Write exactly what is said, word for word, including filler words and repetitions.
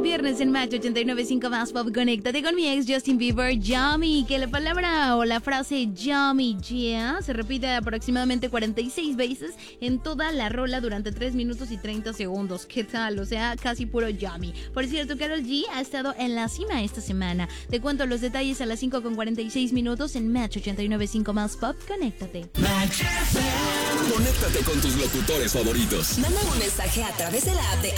viernes en Match ochenta y nueve punto cinco más Pop. Conéctate con mi ex Justin Bieber, Yummy, que la palabra o la frase Yummy Yeah se repite aproximadamente cuarenta y seis veces en toda la rola durante tres minutos y treinta segundos. ¿Qué tal? O sea, casi puro Yummy. Por cierto, Karol G ha estado en la cima esta semana. Te cuento los detalles a las cinco con cuarenta y seis minutos en Match ochenta y nueve punto cinco más Pop. Conéctate. Match F M. Conéctate con tus locutores favoritos. Manda un mensaje a través de la app de